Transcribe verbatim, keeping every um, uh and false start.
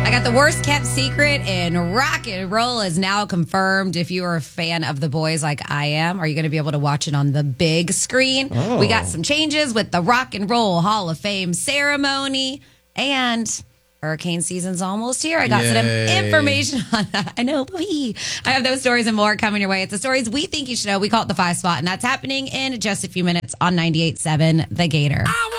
I got the worst kept secret in rock and roll is now confirmed. If you are a fan of The Boys like I am, are you going to be able to watch it on the big screen? Oh. We got some changes with the Rock and Roll Hall of Fame ceremony, and hurricane season's almost here. I got Yay. some information on that. I know. Wee. I have those stories and more coming your way. It's the stories we think you should know. We call it the Five Spot, and that's happening in just a few minutes on ninety-eight point seven The Gator.